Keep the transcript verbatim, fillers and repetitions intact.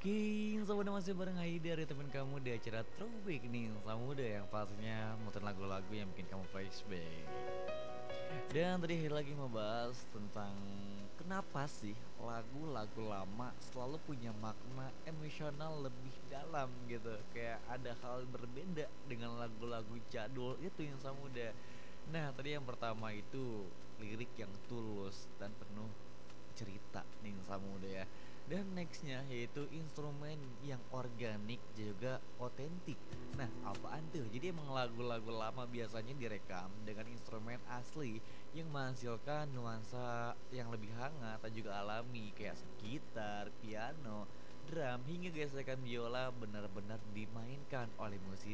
Oke, Insa Muda masih bareng Haida dari temen kamu di acara Throwback nih Insa Muda yang pastinya muter lagu-lagu yang bikin kamu flashback. Dan tadi Haida lagi membahas tentang kenapa sih lagu-lagu lama selalu punya makna emosional lebih dalam gitu. Kayak ada hal berbeda dengan lagu-lagu jadul itu Insa Muda. Nah tadi yang pertama itu lirik yang tulus dan penuh cerita nih sama muda ya. Dan nextnya yaitu instrumen yang organik juga otentik. Nah apaan tuh? Jadi emang lagu-lagu lama biasanya direkam dengan instrumen asli yang menghasilkan nuansa yang lebih hangat dan juga alami kayak gitar, piano, drum hingga gesekan biola benar-benar dimainkan oleh musisi